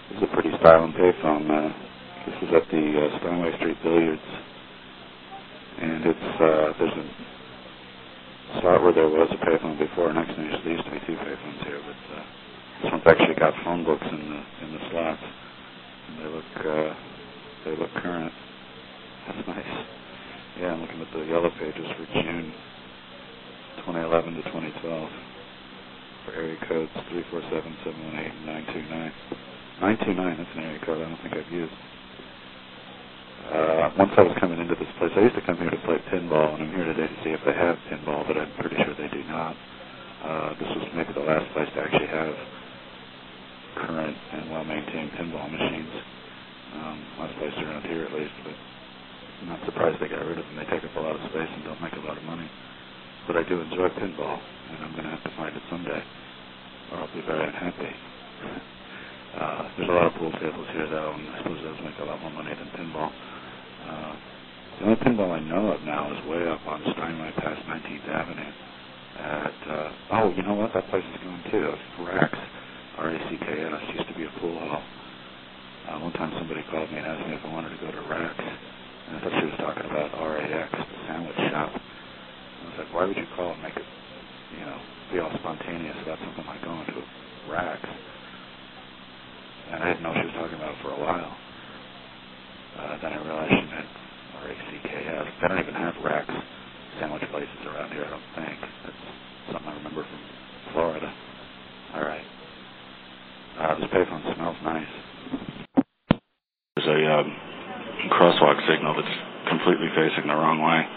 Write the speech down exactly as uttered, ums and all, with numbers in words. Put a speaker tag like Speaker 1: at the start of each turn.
Speaker 1: This is a pretty styling payphone. Uh, this is at the uh, Steinway Street Billiards, and it's uh, there's a spot where there was a payphone before. Next to me, there used to be two payphones here, but uh, this one's actually got phone books in the in the slots, and they look uh, they look current. That's nice. Yeah, I'm looking at the yellow pages for June twenty eleven to twenty twelve for area codes three four seven, seven one eight, and nine two nine. nine two nine, that's an area code I don't think I've used. Uh, once I was coming into this place, I used to come here to play pinball, and I'm here today to see if they have pinball, but I'm pretty sure they do not. Uh, this was maybe the last place to actually have current and well-maintained pinball machines. Um, last place around here, at least, but I'm not surprised they got rid of them. They take up a lot of space and don't make a lot of money. But I do enjoy pinball, and I'm going to have to find it someday, or I'll be very unhappy. Uh, there's a lot of pool tables here, though, and I suppose those make a lot more money than pinball. Uh, the only pinball I know of now is way up on Steinway past nineteenth Avenue. At, uh, oh, you know what? That place is going, too. It's Racks, R A C K S. Used to be a pool hall. Uh, one time somebody called me and asked me if I wanted to go to Racks, and I thought she was talking about R A X, the sandwich shop. I was like, why would you call and make it, you know, be all spontaneous about something like going to Racks? And I didn't know what she was talking about for a while. Uh, then I realized she meant R A C K S. They don't even have Racks sandwich places around here, I don't think. That's something I remember from Florida. All right. Uh, this payphone smells nice. There's a um, crosswalk signal that's completely facing the wrong way.